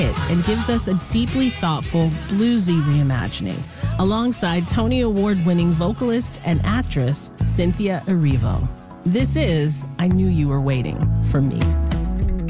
and gives us a deeply thoughtful, bluesy reimagining alongside Tony Award-winning vocalist and actress Cynthia Erivo. This is I Knew You Were Waiting for Me.